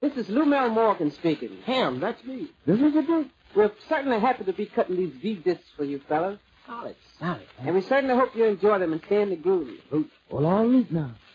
This is Lou Mel Morgan speaking. Ham, that's me. This is a drink. We're certainly happy to be cutting these V-discs for you fellas. Solid. And we certainly hope you enjoy them and stay in the groove. Well, all right now.